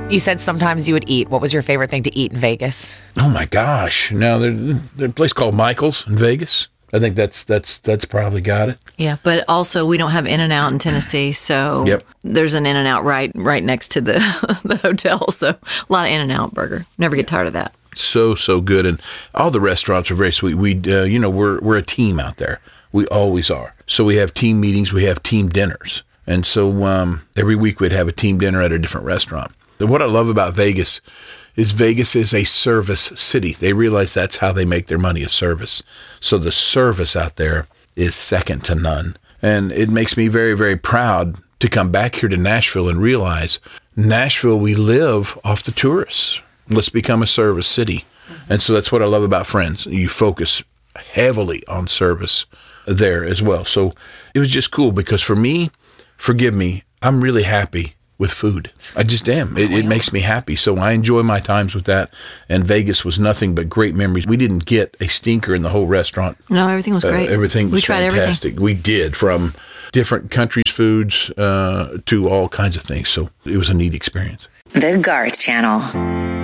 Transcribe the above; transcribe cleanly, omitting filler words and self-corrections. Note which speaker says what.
Speaker 1: You said sometimes you would eat. What was your favorite thing to eat in Vegas?
Speaker 2: Oh my gosh! Now there's a place called Michael's in Vegas. I think that's probably got it.
Speaker 3: Yeah, but also we don't have In-N-Out in Tennessee, so there's an In-N-Out right next to the the hotel. So a lot of In-N-Out burger. Never get tired of that.
Speaker 2: So good, and all the restaurants are very sweet. We we're a team out there. We always are. So we have team meetings. We have team dinners, and so every week we'd have a team dinner at a different restaurant. What I love about Vegas is a service city. They realize that's how they make their money, is service. So the service out there is second to none. And it makes me very, very proud to come back here to Nashville and realize Nashville, we live off the tourists. Let's become a service city. And so that's what I love about Friends. You focus heavily on service there as well. So it was just cool because for me, forgive me, I'm really happy with food. I just am. It makes me happy. So I enjoy my times with that. And Vegas was nothing but great memories. We didn't get a stinker in the whole restaurant.
Speaker 3: No, everything was great.
Speaker 2: Everything was fantastic. Everything. We did, from different countries' foods to all kinds of things. So it was a neat experience.
Speaker 4: The Garth Channel.